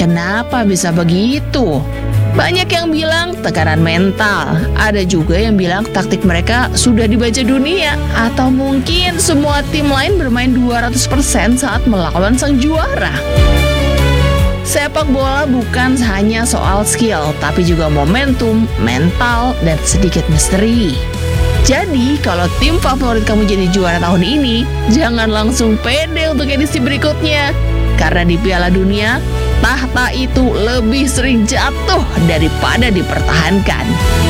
Kenapa bisa begitu? Banyak yang bilang tekanan mental, ada juga yang bilang taktik mereka sudah dibaca dunia, atau mungkin semua tim lain bermain 200% saat melawan sang juara. Sepak bola bukan hanya soal skill, tapi juga momentum, mental, dan sedikit misteri. Jadi, kalau tim favorit kamu jadi juara tahun ini, jangan langsung pede untuk edisi berikutnya. Karena di Piala Dunia, tahta itu lebih sering jatuh daripada dipertahankan.